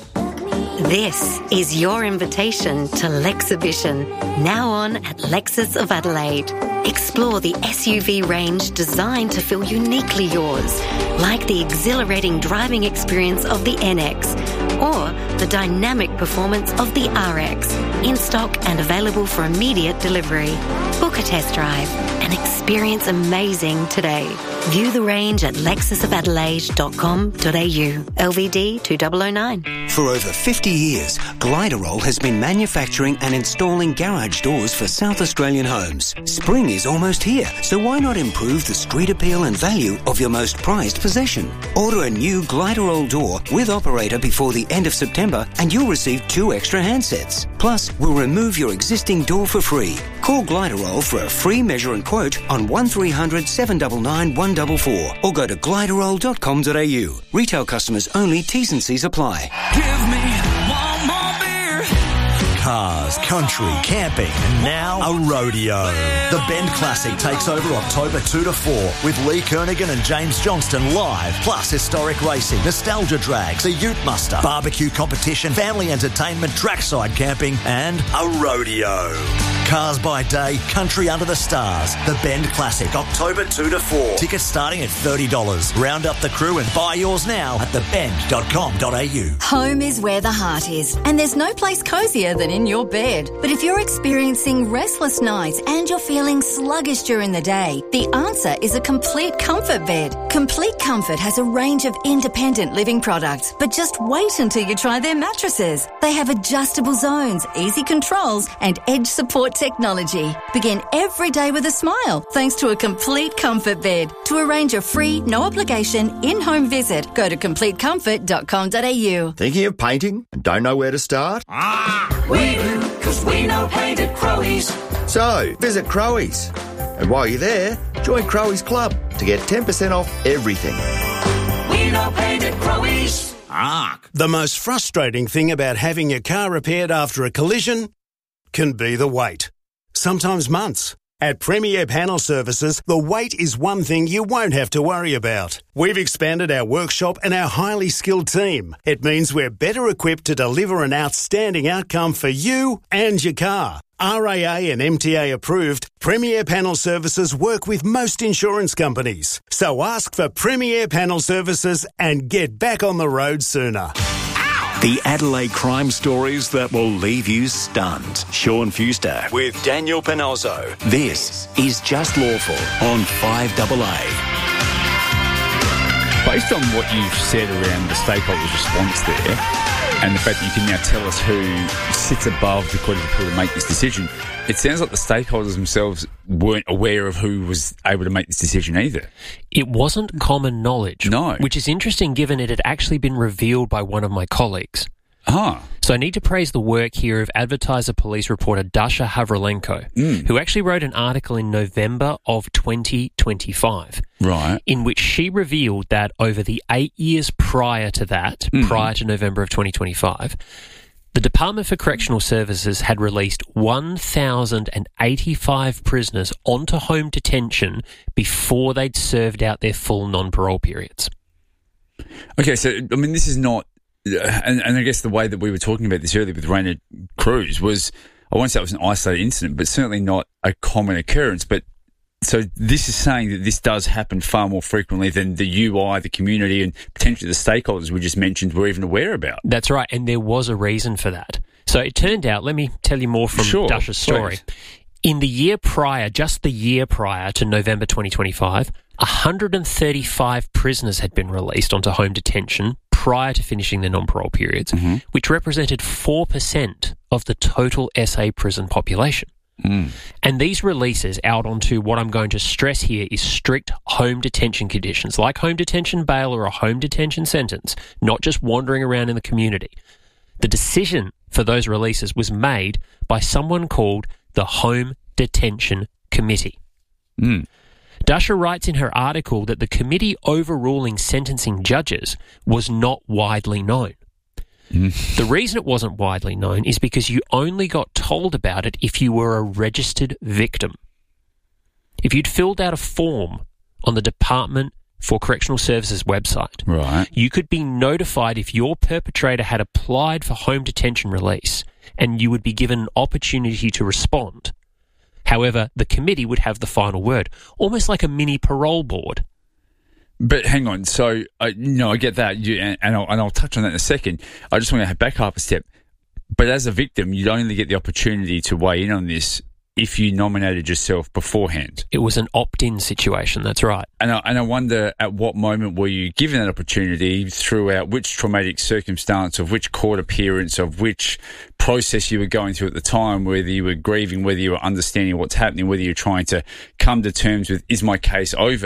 This is your invitation to Lexhibition, now on at Lexus of Adelaide. Explore the SUV range designed to feel uniquely yours, like the exhilarating driving experience of the NX or the dynamic performance of the RX, in stock and available for immediate delivery. Book a test drive and experience amazing today. View the range at lexusofadelaide's.com.au. LVD 2009. For over 50 years, Gliderol has been manufacturing and installing garage doors for South Australian homes. Spring is almost here, so why not improve the street appeal and value of your most prized possession? Order a new Gliderol door with operator before the end of September and you'll receive 2 extra handsets. Plus, we'll remove your existing door for free. Call Gliderol for a free measure and quote on 1300 799 144 or go to gliderol.com.au. Retail customers only, T's and C's apply. Give me one more beer. Cars, country, camping, and now a rodeo. The Bend Classic takes over October 2 to 4 with Lee Kernaghan and James Johnston live, plus historic racing, nostalgia drags, a ute muster, barbecue competition, family entertainment, trackside camping, and a rodeo. Cars by day, country under the stars. The Bend Classic, October 2 to 4. Tickets starting at $30. Round up the crew and buy yours now at thebend.com.au. Home is where the heart is, and there's no place cosier than in your bed. But if you're experiencing restless nights and you're feeling sluggish during the day, the answer is a Complete Comfort bed. Complete Comfort has a range of independent living products, but just wait until you try their mattresses. They have adjustable zones, easy controls, and edge support technology. Begin every day with a smile thanks to a Complete Comfort bed. To arrange a free, no obligation, in-home visit, go to CompleteComfort.com.au. Thinking of painting and don't know where to start? We do, because we know paint at Crowe's. So, visit Crowe's. And while you're there, join Crowe's Club to get 10% off everything. We know paint at Crowe's. The most frustrating thing about having your car repaired after a collision can be the wait. Sometimes months. At Premier Panel Services, the wait is one thing you won't have to worry about. We've expanded our workshop and our highly skilled team. It means we're better equipped to deliver an outstanding outcome for you and your car. RAA and MTA approved, Premier Panel Services work with most insurance companies. So ask for Premier Panel Services and get back on the road sooner. The Adelaide crime stories that will leave you stunned. Sean Fuster with Daniel Panozzo. This is Just Lawful on 5AA. Based on what you've said around the stakeholders' response there, and the fact that you can now tell us who sits above the court of appeal to make this decision, it sounds like the stakeholders themselves weren't aware of who was able to make this decision either. It wasn't common knowledge. No. Which is interesting given it had actually been revealed by one of my colleagues. Ah. So I need to praise the work here of Advertiser Police reporter Dasha Havrilenko, who actually wrote an article in November of 2025. Right. In which she revealed that over the 8 years prior to that, prior to November of 2025, the Department for Correctional Services had released 1,085 prisoners onto home detention before they'd served out their full non-parole periods. Okay, so, I mean, this is not... And I guess the way that we were talking about this earlier with Rainer Cruz was, I won't say it was an isolated incident, but certainly not a common occurrence. But so this is saying that this does happen far more frequently than the UI, the community, and potentially the stakeholders we just mentioned were even aware about. That's right, and there was a reason for that. So it turned out, let me tell you more from Dasha's story. Please. In the year prior, just the year prior to November 2025, 135 prisoners had been released onto home detention prior to finishing their non-parole periods, which represented 4% of the total SA prison population. And these releases out onto what I'm going to stress here is strict home detention conditions, like home detention bail or a home detention sentence, not just wandering around in the community. The decision for those releases was made by someone called the Home Detention Committee. Dasha writes in her article that the committee overruling sentencing judges was not widely known. The reason it wasn't widely known is because you only got told about it if you were a registered victim. If you'd filled out a form on the Department for Correctional Services website, right, you could be notified if your perpetrator had applied for home detention release, and you would be given an opportunity to respond. However, the committee would have the final word, almost like a mini parole board. But hang on, so I get that, and I'll touch on that in a second. I just want to back up a step. But as a victim, you'd only get the opportunity to weigh in on this if you nominated yourself beforehand. It was an opt-in situation, that's right. And I wonder at what moment were you given that opportunity throughout which traumatic circumstance, of which court appearance, of which process you were going through at the time, whether you were grieving, whether you were understanding what's happening, whether you're trying to come to terms with, is my case over,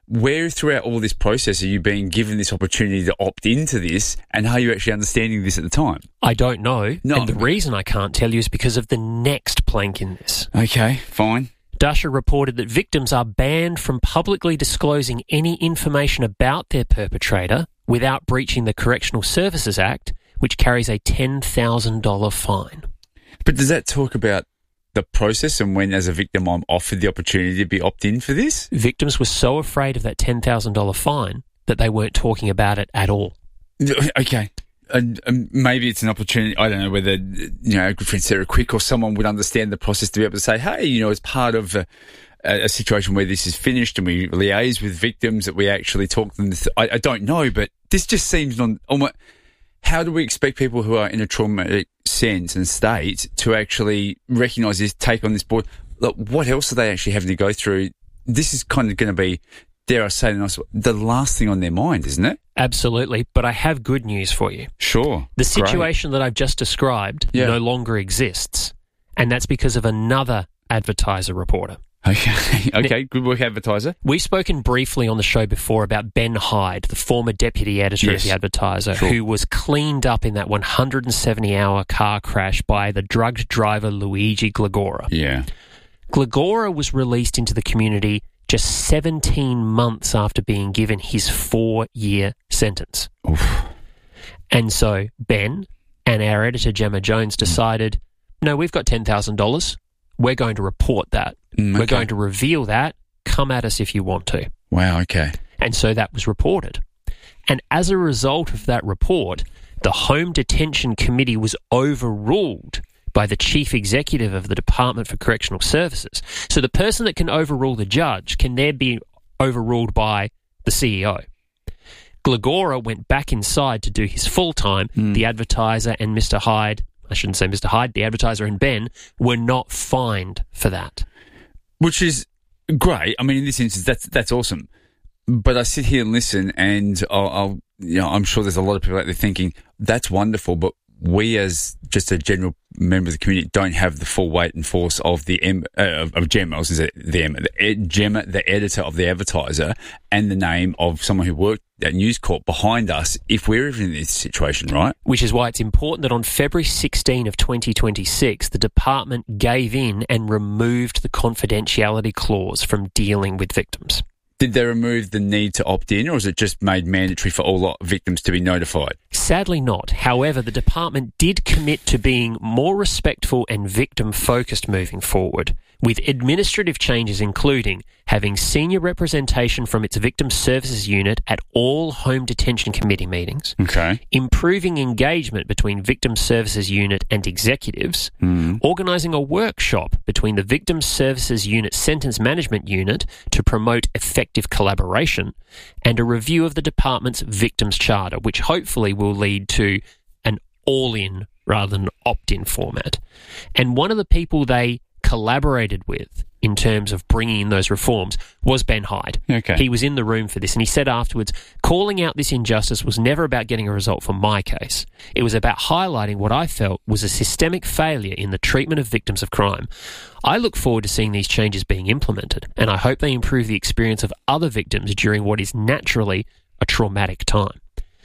where throughout all this process are you being given this opportunity to opt into this, and are you actually understanding this at the time? I don't know. No. And the reason I can't tell you is because of the next plank in this. Okay, fine. Dasha reported that victims are banned from publicly disclosing any information about their perpetrator without breaching the Correctional Services Act, which carries a $10,000 fine. But does that talk about the process and when, as a victim, I'm offered the opportunity to be opt-in for this? Victims were so afraid of that $10,000 fine that they weren't talking about it at all. Okay. And maybe it's an opportunity. I don't know whether, a good friend Sarah Quick or someone would understand the process to be able to say, hey, as part of a situation where this is finished and we liaise with victims, that we actually talk to them. I don't know, but this just seems almost. How do we expect people who are in a traumatic sense and state to actually recognise this, take on this board? Look, what else are they actually having to go through? This is kind of going to be, dare I say, the last thing on their mind, isn't it? Absolutely, but I have good news for you. Sure. The situation that I've just described no longer exists, and that's because of another advertiser reporter. Okay, good work, advertiser. We've spoken briefly on the show before about Ben Hyde, the former deputy editor of the Advertiser, who was cleaned up in that 170-hour car crash by the drugged driver Luigi Glagora. Yeah. Glagora was released into the community just 17 months after being given his 4-year sentence. Oof. And so Ben and our editor Gemma Jones decided, no, we've got $10,000. We're going to report that. We're going to reveal that. Come at us if you want to. Wow, okay. And so that was reported. And as a result of that report, the Home Detention Committee was overruled by the chief executive of the Department for Correctional Services. So the person that can overrule the judge can then be overruled by the CEO. Glagora went back inside to do his full time. The Advertiser and Mr. Hyde, I shouldn't say Mr. Hyde, the Advertiser and Ben were not fined for that. Which is great. I mean, in this instance, that's awesome. But I sit here and listen, and I'm sure there's a lot of people out there thinking that's wonderful, but we, as just a general member of the community, don't have the full weight and force of Gemma, Gemma, the editor of the Advertiser, and the name of someone who worked at News Corp behind us if we're even in this situation, right? Which is why it's important that on February 16 of 2026, the department gave in and removed the confidentiality clause from dealing with victims. Did they remove the need to opt in, or is it just made mandatory for all victims to be notified? Sadly not. However, the department did commit to being more respectful and victim-focused moving forward, with administrative changes including having senior representation from its Victim Services Unit at all Home Detention Committee meetings, improving engagement between Victim Services Unit and executives, organising a workshop between the Victim Services Unit Sentence Management Unit to promote effective collaboration, and a review of the department's Victims Charter, which hopefully will lead to an all-in rather than opt-in format. And one of the people they collaborated with in terms of bringing in those reforms was Ben Hyde. Okay. He was in the room for this, and he said afterwards, calling out this injustice was never about getting a result for my case. It was about highlighting what I felt was a systemic failure in the treatment of victims of crime. I look forward to seeing these changes being implemented, and I hope they improve the experience of other victims during what is naturally a traumatic time.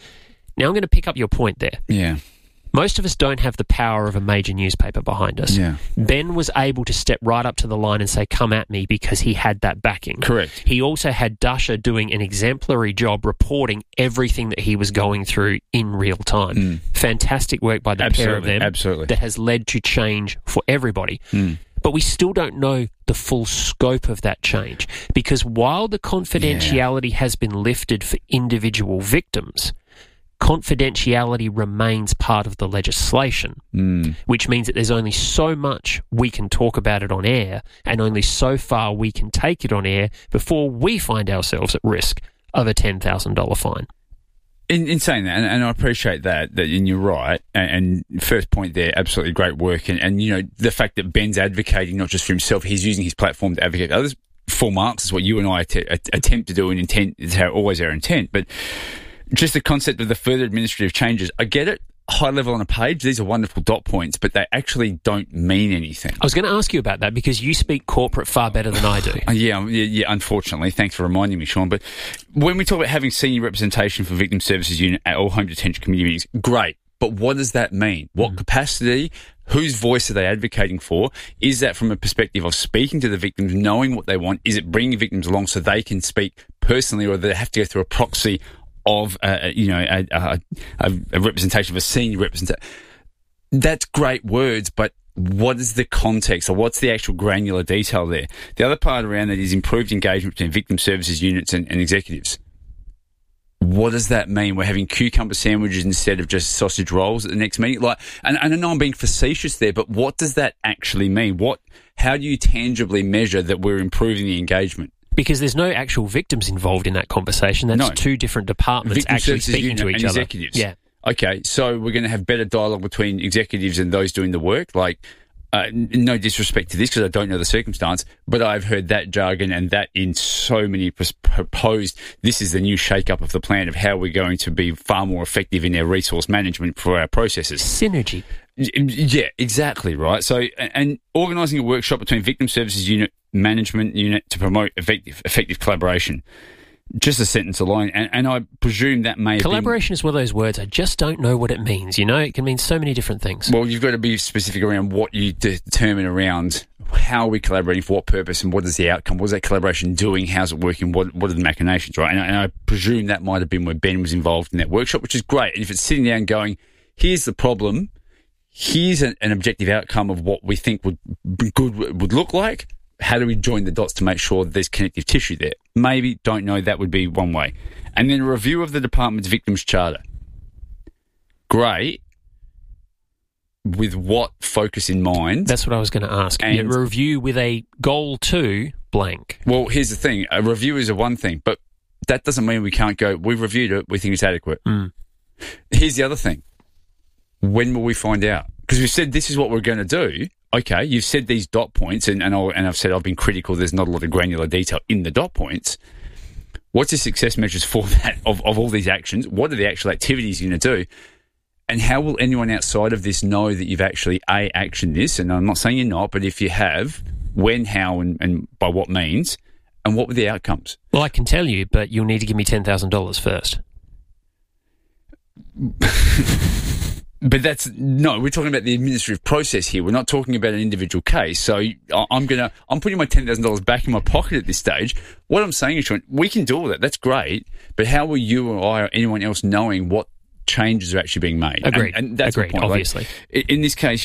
Now I'm going to pick up your point there. Yeah. Most of us don't have the power of a major newspaper behind us. Yeah. Ben was able to step right up to the line and say, come at me, because he had that backing. Correct. He also had Dasha doing an exemplary job reporting everything that he was going through in real time. Fantastic work by the pair of them. Absolutely. That has led to change for everybody. But we still don't know the full scope of that change, because while the confidentiality has been lifted for individual victims, confidentiality remains part of the legislation, which means that there's only so much we can talk about it on air and only so far we can take it on air before we find ourselves at risk of a $10,000 fine. In saying that, and I appreciate that, and you're right, and first point there, absolutely great work, and the fact that Ben's advocating not just for himself, he's using his platform to advocate for others. Full marks is what you and I attempt to do, and intent is always our intent, but just the concept of the further administrative changes, I get it. high level on a page. These are wonderful dot points, but they actually don't mean anything. I was going to ask you about that because you speak corporate far better than I do. Yeah, unfortunately. Thanks for reminding me, Sean. But when we talk about having senior representation for Victim Services Unit at all home detention communities, great. But what does that mean? What capacity? Whose voice are they advocating for? Is that from a perspective of speaking to the victims, knowing what they want? Is it bringing victims along so they can speak personally, or do they have to go through a proxy of a representation of a senior representative? That's great words, but what is the context, or what's the actual granular detail there? The other part around that is improved engagement between victim services units and executives. What does that mean? We're having cucumber sandwiches instead of just sausage rolls at the next meeting. And I know I'm being facetious there, but what does that actually mean? How do you tangibly measure that we're improving the engagement? Because there's no actual victims involved in that conversation. That's two different departments Victim actually Services speaking to Unit each and other. Executives. Yeah. Okay, so we're going to have better dialogue between executives and those doing the work. No disrespect to this because I don't know the circumstance, but I've heard that jargon and that in so many proposed, this is the new shake-up of the plan of how we're going to be far more effective in our resource management for our processes. Synergy. Yeah, exactly, right. So, and organising a workshop between Victim Services Unit, Management Unit to promote effective collaboration. Just a sentence alone, and I presume that may have Collaboration is one of those words, I just don't know what it means, It can mean so many different things. Well, you've got to be specific around what you determine around how are we collaborating, for what purpose, and what is the outcome? What is that collaboration doing? How's it working? What are the machinations, right? And I presume that might have been where Ben was involved in that workshop, which is great. And if it's sitting down going, here's the problem, here's an objective outcome of what we think would look like, how do we join the dots to make sure that there's connective tissue there? Maybe, don't know, that would be one way. And then a review of the department's victims charter. Great. With what focus in mind? That's what I was going to ask. A review with a goal to blank. Well, here's the thing. A review is one thing, but that doesn't mean we can't go, we've reviewed it, we think it's adequate. Here's the other thing. When will we find out? Because we've said this is what we're going to do. Okay, you've said these dot points, and I've said I've been critical. There's not a lot of granular detail in the dot points. What's the success measures for that of all these actions? What are the actual activities you're going to do? And how will anyone outside of this know that you've actually, actioned this? And I'm not saying you're not, but if you have, when, how, and by what means, and what were the outcomes? Well, I can tell you, but you'll need to give me $10,000 first. But we're talking about the administrative process here. We're not talking about an individual case. So I'm putting my $10,000 back in my pocket at this stage. What I'm saying is, Sean, we can do all that. That's great. But how will you or I or anyone else knowing what changes are actually being made? Agreed. And that's Agreed, the point. Obviously. In this case,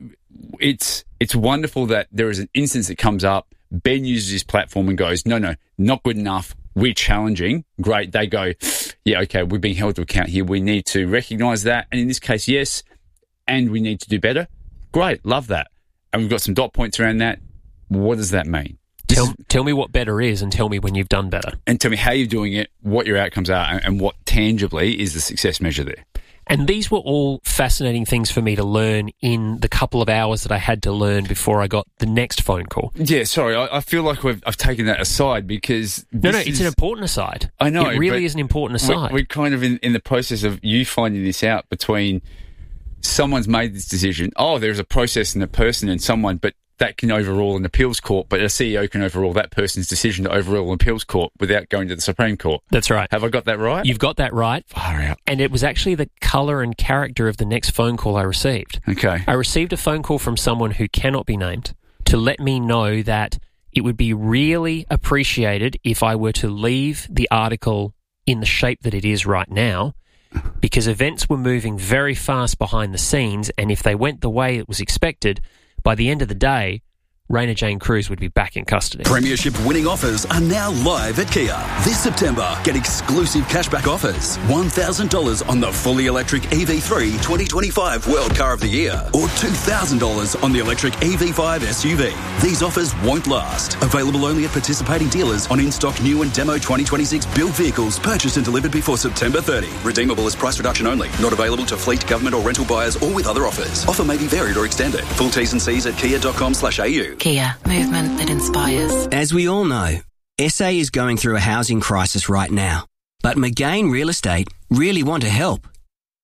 it's wonderful that there is an instance that comes up. Ben uses his platform and goes, no, not good enough. We're challenging. Great. They go, yeah, okay, we're being held to account here. We need to recognise that. And in this case, yes, and we need to do better. Great. Love that. And we've got some dot points around that. What does that mean? Tell me what better is, and tell me when you've done better. And tell me how you're doing it, what your outcomes are, and what tangibly is the success measure there. And these were all fascinating things for me to learn in the couple of hours that I had to learn before I got the next phone call. Yeah, sorry, I feel like I've taken that aside because... it's an important aside. I know. It really is an important aside. We're kind of in the process of you finding this out between someone's made this decision, there's a process and a person and someone, but that can overrule an appeals court, but a CEO can overrule that person's decision to overrule an appeals court without going to the Supreme Court. That's right. Have I got that right? You've got that right. Far out. And it was actually the colour and character of the next phone call I received. Okay. I received a phone call from someone who cannot be named to let me know that it would be really appreciated if I were to leave the article in the shape that it is right now, because events were moving very fast behind the scenes, and if they went the way it was expected, by the end of the day, Raina Jane Cruz would be back in custody. Premiership winning offers are now live at Kia. This September, get exclusive cashback offers. $1,000 on the fully electric EV3 2025 World Car of the Year, or $2,000 on the electric EV5 SUV. These offers won't last. Available only at participating dealers on in-stock new and demo 2026 built vehicles purchased and delivered before September 30. Redeemable as price reduction only. Not available to fleet, government or rental buyers or with other offers. Offer may be varied or extended. Full T's and C's at kia.com/au. Kia, movement that inspires. As we all know, SA is going through a housing crisis right now. But McGain Real Estate really want to help.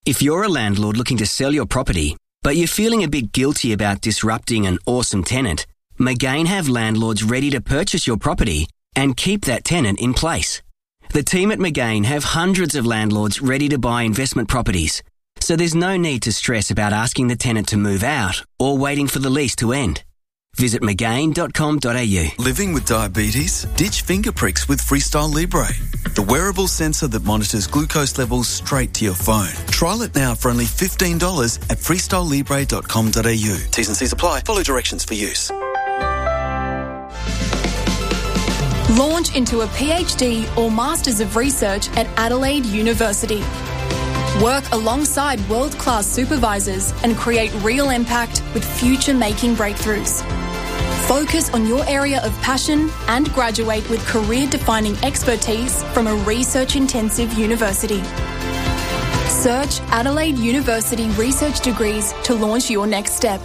If you're a landlord looking to sell your property, but you're feeling a bit guilty about disrupting an awesome tenant, McGain have landlords ready to purchase your property and keep that tenant in place. The team at McGain have hundreds of landlords ready to buy investment properties, so there's no need to stress about asking the tenant to move out or waiting for the lease to end. Visit McGain.com.au. Living with diabetes? Ditch finger pricks with Freestyle Libre, the wearable sensor that monitors glucose levels straight to your phone. Trial it now for only $15 at freestylelibre.com.au. T's and C's apply. Follow directions for use. Launch into a PhD or Masters of Research at Adelaide University. Work alongside world-class supervisors and create real impact with future-making breakthroughs. Focus on your area of passion and graduate with career-defining expertise from a research-intensive university. Search Adelaide University Research Degrees to launch your next step.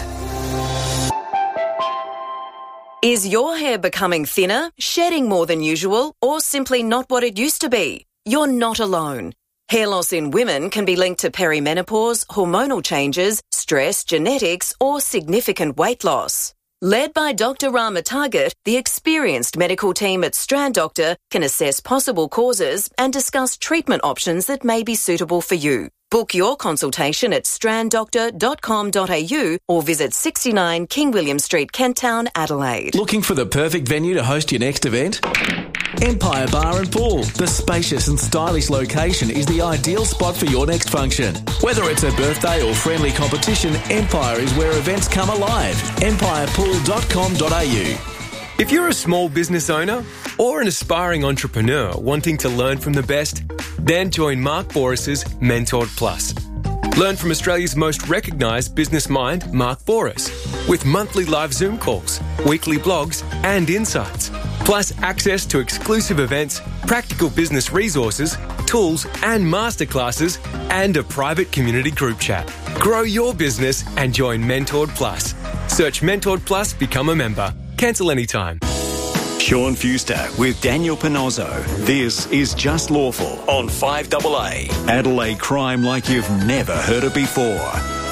Is your hair becoming thinner, shedding more than usual, or simply not what it used to be? You're not alone. Hair loss in women can be linked to perimenopause, hormonal changes, stress, genetics, or significant weight loss. Led by Dr. Rama Target, the experienced medical team at Strand Doctor can assess possible causes and discuss treatment options that may be suitable for you. Book your consultation at stranddoctor.com.au or visit 69 King William Street, Kent Town, Adelaide. Looking for the perfect venue to host your next event? Empire Bar and Pool. The spacious and stylish location is the ideal spot for your next function. Whether it's a birthday or friendly competition, Empire is where events come alive. empirepool.com.au. If you're a small business owner or an aspiring entrepreneur wanting to learn from the best, then join Mark Boris's Mentored Plus. Learn from Australia's most recognised business mind, Mark Boris, with monthly live Zoom calls, weekly blogs and insights, plus access to exclusive events, practical business resources, tools and masterclasses, and a private community group chat. Grow your business and join Mentored Plus. Search Mentored Plus, become a member. Cancel anytime. Sean Fuster with Daniel Panozzo. This is Just Lawful on 5AA. Adelaide crime like you've never heard it before.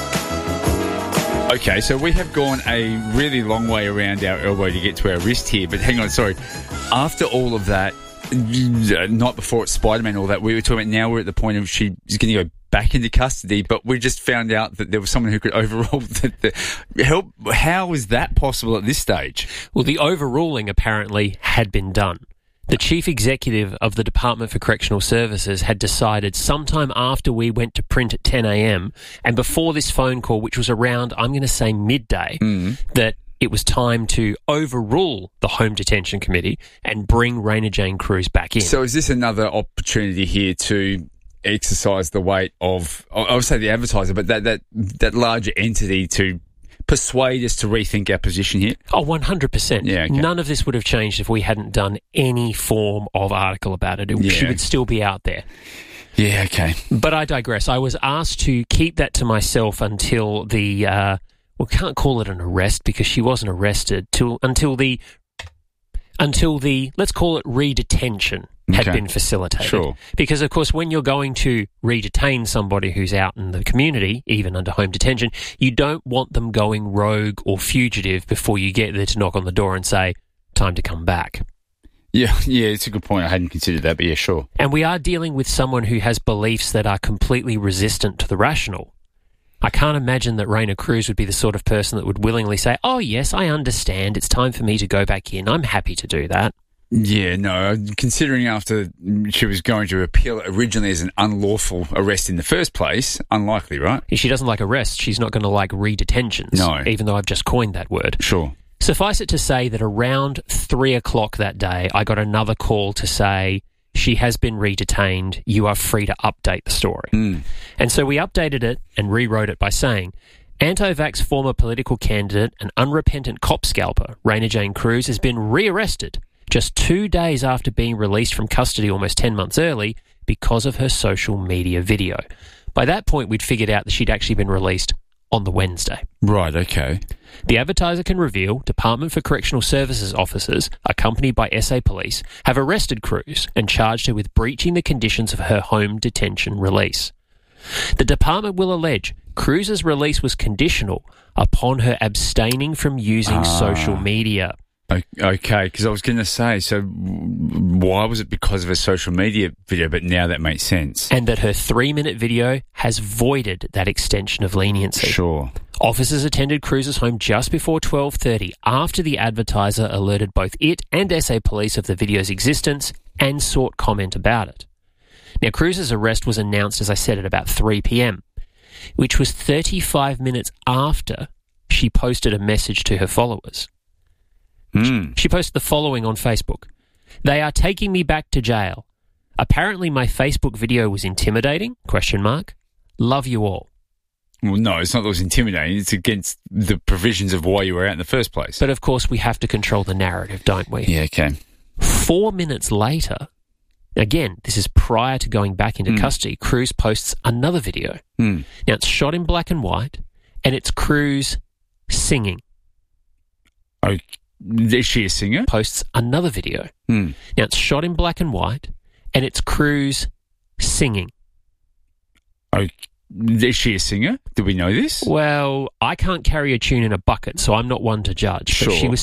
Okay, so we have gone a really long way around our elbow to get to our wrist here, but hang on, sorry. After all of that, not before it's Spider-Man, all that, we were talking about now we're at the point of she's going to go back into custody, but we just found out that there was someone who could overrule the help. How is that possible at this stage? Well, the overruling apparently had been done. The chief executive of the Department for Correctional Services had decided sometime after we went to print at 10 a.m. and before this phone call, which was around, I'm going to say midday, that it was time to overrule the Home Detention Committee and bring Raina Jane Cruz back in. So is this another opportunity here to exercise the weight of, I would say the advertiser, but that larger entity to persuade us to rethink our position here? Oh, 100%. Yeah, okay. None of this would have changed if we hadn't done any form of article about it. She would still be out there. Yeah, okay. But I digress. I was asked to keep that to myself until the, we can't call it an arrest because she wasn't arrested, until the, let's call it redetention had been facilitated. Sure. Because, of course, when you're going to redetain somebody who's out in the community, even under home detention, you don't want them going rogue or fugitive before you get there to knock on the door and say, time to come back. Yeah, it's a good point. I hadn't considered that, but yeah, sure. And we are dealing with someone who has beliefs that are completely resistant to the rational. I can't imagine that Raina Cruz would be the sort of person that would willingly say, oh, yes, I understand. It's time for me to go back in. I'm happy to do that. Yeah, no, considering after she was going to appeal originally as an unlawful arrest in the first place, unlikely, right? She doesn't like arrests. She's not going to like redetentions. No. Even though I've just coined that word. Sure. Suffice it to say that around 3 o'clock that day, I got another call to say, she has been redetained. You are free to update the story. And so we updated it and rewrote it by saying, anti-vax former political candidate and unrepentant cop scalper Raina Jane Cruz has been rearrested just 2 days after being released from custody almost 10 months early because of her social media video. By that point, we'd figured out that she'd actually been released on the Wednesday. Right, okay. The advertiser can reveal Department for Correctional Services officers, accompanied by SA Police, have arrested Cruz and charged her with breaching the conditions of her home detention release. The department will allege Cruz's release was conditional upon her abstaining from using social media. Okay, because I was going to say, so why was it because of a social media video? But now that makes sense. And that her 3-minute video has voided that extension of leniency. Sure. Officers attended Cruz's home just before 12:30 after the advertiser alerted both it and SA Police of the video's existence and sought comment about it. Now, Cruz's arrest was announced, as I said, at about 3 p.m, which was 35 minutes after she posted a message to her followers. She posted the following on Facebook. "They are taking me back to jail. Apparently my Facebook video was intimidating? ? Love you all." Well, no, it's not that it was intimidating. It's against the provisions of why you were out in the first place. But, of course, we have to control the narrative, don't we? Yeah, okay. 4 minutes later, again, this is prior to going back into custody, Cruz posts another video. Now, it's shot in black and white, and it's Cruz singing. Okay. Is she a singer? Posts another video. Now, it's shot in black and white, and it's Cruz singing. Okay. Is she a singer? Do we know this? Well, I can't carry a tune in a bucket, so I'm not one to judge. Sure. But she was